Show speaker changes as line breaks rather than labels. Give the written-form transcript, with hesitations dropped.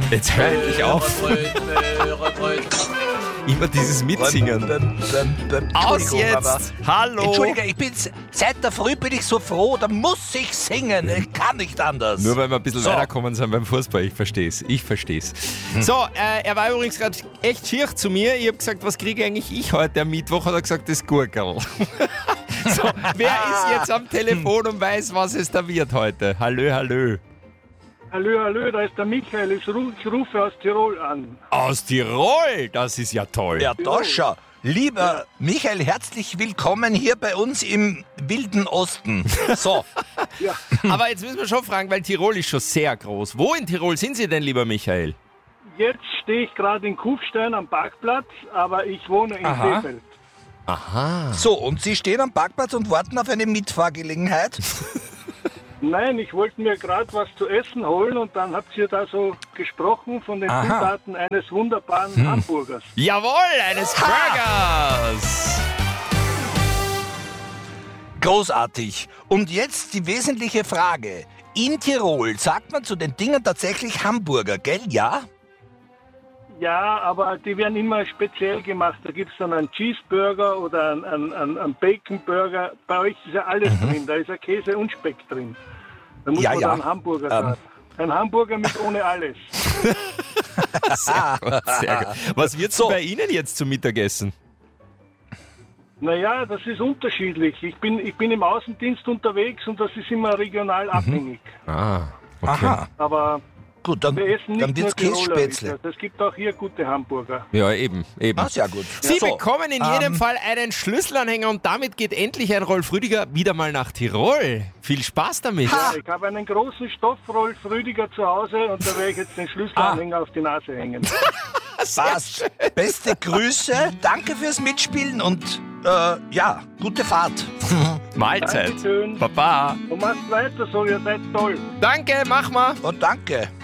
Jetzt hör endlich auf. Immer dieses Mitsingen. Aus jetzt! Hallo!
Entschuldige, seit der Früh bin ich so froh, da muss ich singen. Ich kann nicht anders.
Nur weil wir ein bisschen weiterkommen sind beim Fußball, ich versteh's. So, er war übrigens gerade echt schier zu mir. Ich habe gesagt, was kriege eigentlich ich heute am Mittwoch? Hat er gesagt, das Gurkerl. So, wer ist jetzt am Telefon und weiß, was es da wird heute? Hallö.
Hallo, da ist der Michael. Ich rufe aus Tirol an.
Aus Tirol? Das ist ja toll.
Ja, Doscha. Lieber Michael, herzlich willkommen hier bei uns im wilden Osten. So.
Ja.
Aber jetzt müssen wir schon fragen, weil Tirol ist schon sehr groß. Wo in Tirol sind Sie denn, lieber Michael?
Jetzt stehe ich gerade in Kufstein am Parkplatz, aber ich wohne in Seefeld.
Aha.
So, und Sie stehen am Parkplatz und warten auf eine Mitfahrgelegenheit?
Nein, ich wollte mir gerade was zu essen holen und dann habt ihr da so gesprochen von den Zutaten eines wunderbaren Hamburgers.
Jawohl, eines Burgers.
Großartig. Und jetzt die wesentliche Frage. In Tirol sagt man zu den Dingen tatsächlich Hamburger, gell? Ja?
Ja, aber die werden immer speziell gemacht. Da gibt es dann einen Cheeseburger oder einen Baconburger. Bei euch ist ja alles drin. Da ist ja Käse und Speck drin. Da muss man einen Hamburger sagen. Ein Hamburger mit ohne alles.
Sehr gut. Was wird's bei Ihnen jetzt zum Mittagessen?
Naja, das ist unterschiedlich. Ich bin im Außendienst unterwegs und das ist immer regional abhängig.
Ah, okay.
Aha.
Aber
Gut, dann
wir essen nicht
wird's
nur Tiroler.
Kässpätzle.
Es gibt auch hier gute Hamburger.
Ja, eben.
Ah, sehr gut.
Sie
So,
bekommen in jedem Fall einen Schlüsselanhänger und damit geht endlich ein Rolf Rüdiger wieder mal nach Tirol. Viel Spaß damit.
Ja, ich habe einen großen Stoffroll Rüdiger zu Hause und da werde ich jetzt den Schlüsselanhänger auf die Nase hängen.
Passt. Beste Grüße, danke fürs Mitspielen und gute Fahrt.
Mahlzeit.
Dankeschön.
Baba.
Und macht weiter so, ihr seid toll.
Danke, mach mal.
Und danke.